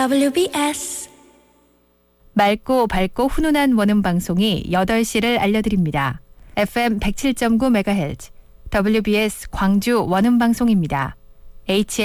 WBS 맑고 밝고 훈훈한 원음 방송이 8시를 알려드립니다. FM 107.9MHz WBS 광주 원음 방송입니다.